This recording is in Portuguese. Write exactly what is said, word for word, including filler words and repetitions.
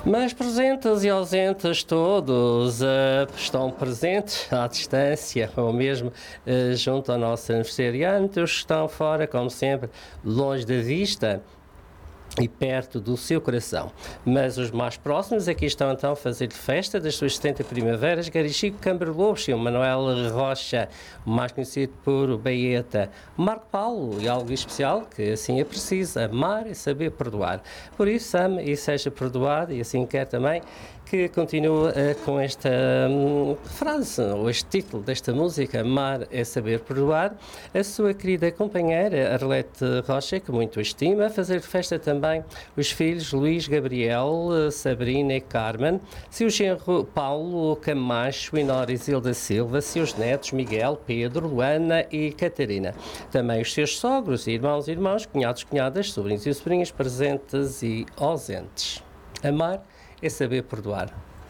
Mas presentes e ausentes todos uh, estão presentes à distância, ou mesmo uh, junto ao nosso aniversariante, os que estão fora, como sempre, longe da vista e perto do seu coração. Mas os mais próximos aqui estão então a fazer-lhe festa das suas setenta primaveras, Gary Chico Camberlobos e o Manuel Rocha, mais conhecido por Baeta, Marco Paulo e algo especial que assim é preciso, amar e saber perdoar. Por isso, ame e seja perdoado, e assim quer também que continue uh, com esta um, frase, ou este título desta música, Amar é Saber Perdoar, a sua querida companheira Arlete Rocha, que muito estima, fazer festa também os filhos Luís, Gabriel, Sabrina e Carmen, seu genro Paulo Camacho e Nora Isilda Silva, seus netos Miguel, Pedro, Luana e Catarina. Também os seus sogros, irmãos e irmãos, cunhados, cunhadas, sobrinhos e sobrinhas, presentes e ausentes. Amar é saber perdoar.